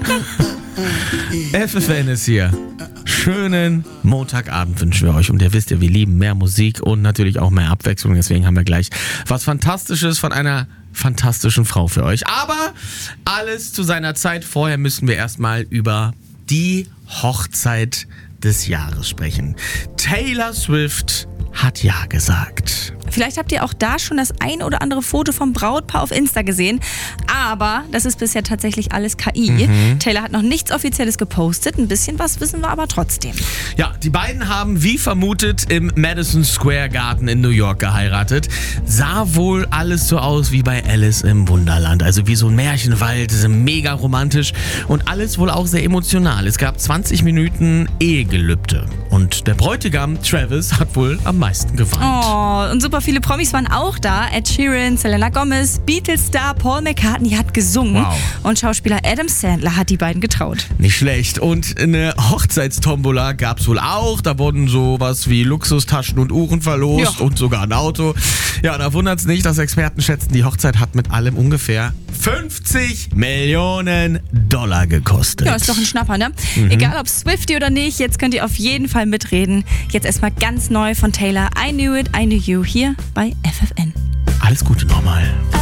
FFN ist hier. Schönen Montagabend wünschen wir euch. Und ihr wisst ja, wir lieben mehr Musik und natürlich auch mehr Abwechslung. Deswegen haben wir gleich was Fantastisches von einer fantastischen Frau für euch. Aber alles zu seiner Zeit. Vorher müssen wir erstmal über die Hochzeit des Jahres sprechen. Taylor Swift hat ja gesagt. Vielleicht habt ihr auch da schon das ein oder andere Foto vom Brautpaar auf Insta gesehen. Aber das ist bisher tatsächlich alles KI. Taylor hat noch nichts Offizielles gepostet. Ein bisschen was wissen wir aber trotzdem. Ja, die beiden haben wie vermutet im Madison Square Garden in New York geheiratet. Sah wohl alles so aus wie bei Alice im Wunderland. Also wie so ein Märchenwald, mega romantisch und alles wohl auch sehr emotional. Es gab 20 Minuten Ehegelübde. Und der Bräutigam Travis hat wohl am meisten geweint. Oh, und super viele Promis waren auch da. Ed Sheeran, Selena Gomez, Beatles-Star Paul McCartney hat gesungen. Wow. Und Schauspieler Adam Sandler hat die beiden getraut. Nicht schlecht. Und eine Hochzeitstombola gab es wohl auch. Da wurden sowas wie Luxustaschen und Uhren verlost und sogar ein Auto. Ja, da wundert es nicht, dass Experten schätzen, die Hochzeit hat mit allem ungefähr 50 Millionen Dollar gekostet. Ja, ist doch ein Schnapper, ne? Egal ob Swiftie oder nicht, jetzt könnt ihr auf jeden Fall mitreden. Jetzt erstmal ganz neu von Taylor. I Knew It, I Knew You hier bei FFN. Alles Gute nochmal.